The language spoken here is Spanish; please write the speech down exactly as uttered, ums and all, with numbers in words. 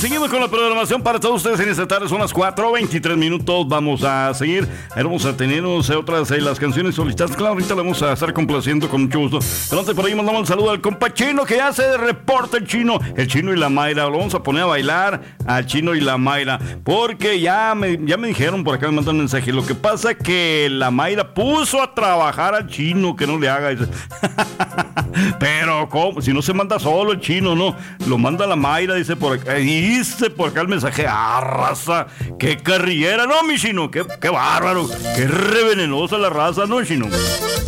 seguimos con la programación para todos ustedes en esta tarde. Son las cuatro veintitrés minutos. Vamos a seguir. Vamos a tener no sé, otras eh, las canciones solicitadas. Claro, ahorita le vamos a estar complaciendo con mucho gusto. Pero antes por ahí mandamos un saludo al compa Chino, que ya se reporta el Chino. El Chino y la Mayra. Lo vamos a poner a bailar al Chino y la Mayra. Porque ya me, ya me dijeron por acá, me mandan un mensaje. Lo que pasa es que la Mayra puso a trabajar al Chino, que no le haga eso. Pero, ¿cómo? Si no se manda solo el Chino, ¿no? Lo manda la Mayra, dice por acá. Dice por acá el mensaje. ¡Ah, raza! ¡Qué carrillera! No, mi Chino, qué, qué bárbaro. ¡Qué re venenosa la raza, ¿no, Chino?